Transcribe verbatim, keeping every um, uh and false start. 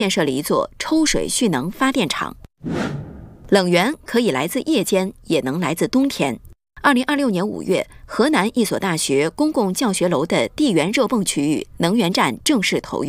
建设了一座抽水蓄能发电厂。冷源可以来自夜间，也能来自冬天。二零二六年五月，河南一所大学公共教学楼的地缘热泵区域能源站正式投用。